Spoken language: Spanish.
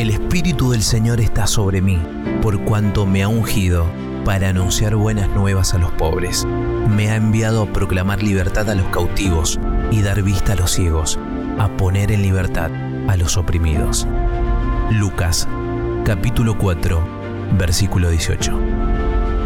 El Espíritu del Señor está sobre mí, por cuanto me ha ungido para anunciar buenas nuevas a los pobres. Me ha enviado a proclamar libertad a los cautivos y dar vista a los ciegos, a poner en libertad a los oprimidos. Lucas, capítulo 4, versículo 18.